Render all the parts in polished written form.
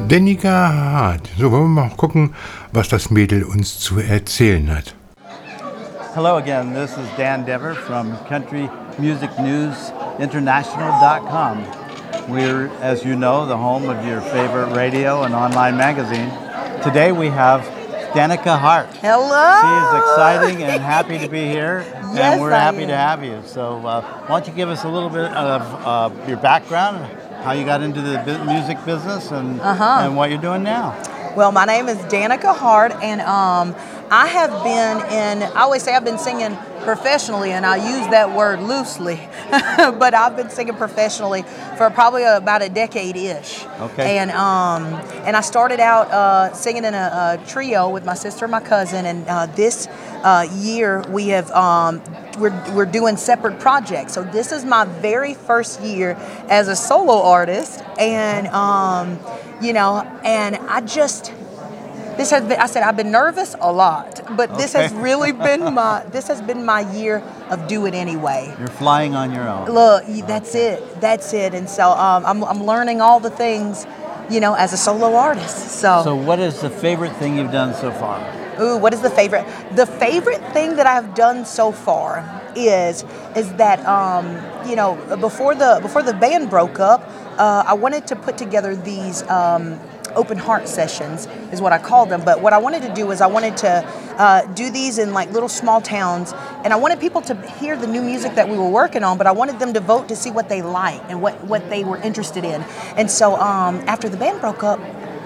Danica Hart. So, wollen wir mal gucken, was das Mädel uns zu erzählen hat. Hello again, this is Dan Dever from CountryMusicNewsInternational.com. We're, as you know, the home of your favorite radio and online magazine. Today we have Danica Hart. Hello! She is exciting and happy to be here, Yes, and we're happy to have you. So why don't you give us a little bit of your background, how you got into the music business, and what you're doing now. Well, my name is Danica Hart, and I have been I always say I've been singing professionally, and I use that word loosely, but I've been singing professionally for probably about a decade-ish. Okay. And I started out singing in a trio with my sister and my cousin, and this year we have we're doing separate projects. So this is my very first year as a solo artist, and and this has been, I said I've been nervous a lot, but this has really been my year of do it anyway. You're flying on your own. Look, that's it. And so I'm learning all the things, as a solo artist. So what is the favorite thing you've done so far? Ooh, what is the favorite? The favorite thing that I've done so far is that before the band broke up, I wanted to put together these open heart sessions, is what I called them. But what I wanted to do is I wanted to do these in like little small towns, and I wanted people to hear the new music that we were working on, but I wanted them to vote to see what they liked and what they were interested in. And so after the band broke up,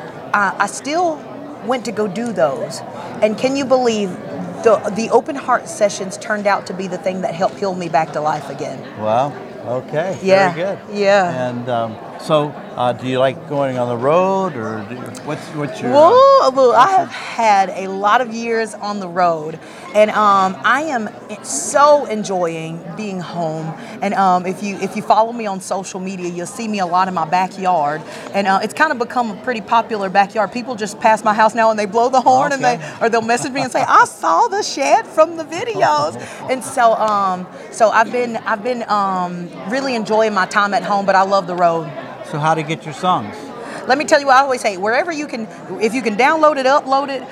I still went to go do those. And can you believe the open heart sessions turned out to be the thing that helped heal me back to life again? Wow. Okay. Yeah. Very good. Yeah. And do you like going on the road, or what's your? Well, I have had a lot of years on the road, and I am so enjoying being home. And if you follow me on social media, you'll see me a lot in my backyard, and it's kind of become a pretty popular backyard. People just pass my house now and they blow the horn, and they'll message me and say, "I saw the shed from the videos." And so I've been really enjoying my time at home, but I love the road. So how to get your songs? Let me tell you what I always say. Wherever if you can download it, upload it,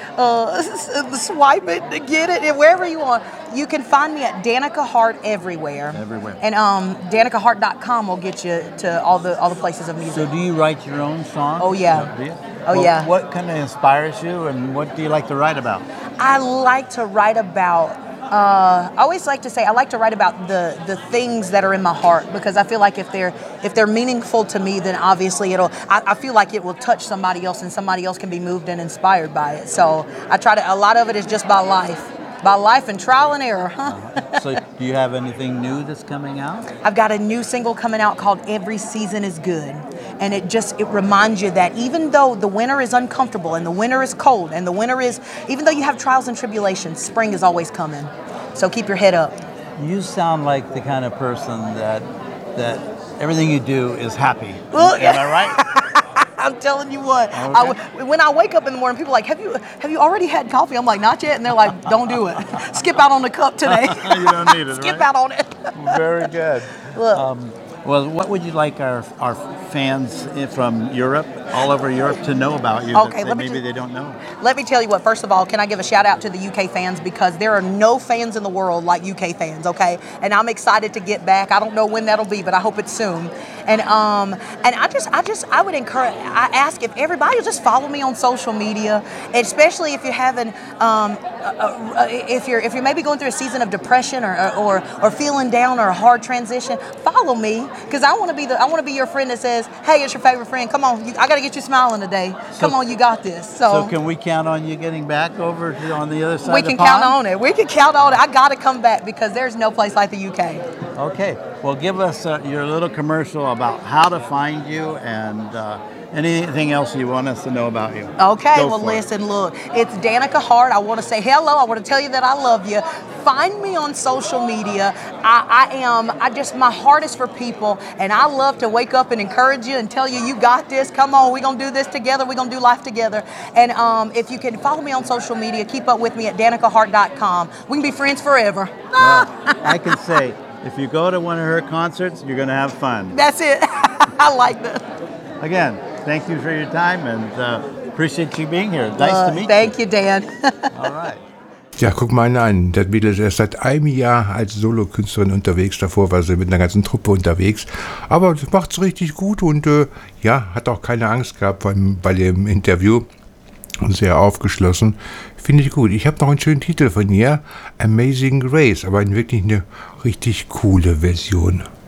swipe it, get it, and wherever you want, you can find me at Danica Hart everywhere. Everywhere. And DanicaHart.com will get you to all the places of music. So do you write your own songs? Oh yeah. Do you? Yeah. What kind of inspires you, and what do you like to write about? I like to write about. I always like to say I like to write about the things that are in my heart, because I feel like if they're meaningful to me, then obviously I feel like it will touch somebody else, and somebody else can be moved and inspired by it. So I try to. A lot of it is just by life and trial and error. So do you have anything new that's coming out? I've got a new single coming out called Every Season is Good. And it reminds you that even though the winter is uncomfortable and the winter is cold and even though you have trials and tribulations, spring is always coming. So keep your head up. You sound like the kind of person that everything you do is happy. Well, Am I right? I'm telling you what. Okay. When I wake up in the morning, people are like, have you already had coffee? I'm like, not yet. And they're like, don't do it. Skip out on the cup today. You don't need it, Skip right? out on it. Very good. Look. Well, what would you like our fans from Europe, all over Europe, to know about you Okay, that maybe they don't know? Let me tell you what, first of all, can I give a shout out to the UK fans, because there are no fans in the world like UK fans, okay? And I'm excited to get back. I don't know when that'll be, but I hope it's soon. And I would encourage, I ask if everybody will just follow me on social media, especially if you're having, if you're maybe going through a season of depression or feeling down or a hard transition, follow me, because I want to be your friend that says, hey, it's your favorite friend. Come on, I got to get you smiling today. Come on, you got this. So can we count on you getting back over on the other side we of the can pond? count on it. We can count on it. I got to come back, because there's no place like the UK. Okay. Well, give us your little commercial about how to find you and anything else you want us to know about you. Okay, well, listen, look, it's Danica Hart. I want to say hello. I want to tell you that I love you. Find me on social media. My heart is for people, and I love to wake up and encourage you and tell you, you got this. Come on, we're going to do this together. We're going to do life together. And if you can follow me on social media, keep up with me at DanicaHart.com. We can be friends forever. Well, I can say, if you go to one of her concerts, you're going to have fun. That's it. I like that. Again, thank you for your time and appreciate you being here. Nice to meet Thank you, Dan. All right. Ja, guck mal an, das Mädel ist erst seit einem Jahr als Solokünstlerin unterwegs. Davor war sie mit einer ganzen Truppe unterwegs. Aber das macht's richtig gut und hat auch keine Angst gehabt bei dem Interview. Und sehr aufgeschlossen. Finde ich gut. Ich habe noch einen schönen Titel von ihr, Amazing Grace, aber wirklich eine richtig coole Version.